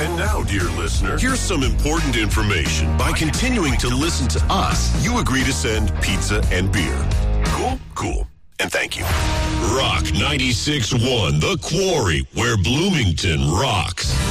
And now, dear listener, here's some important information. By continuing to listen to us, you agree to send pizza and beer. Cool? Cool. And thank you. Rock 96.1, The Quarry, where Bloomington rocks.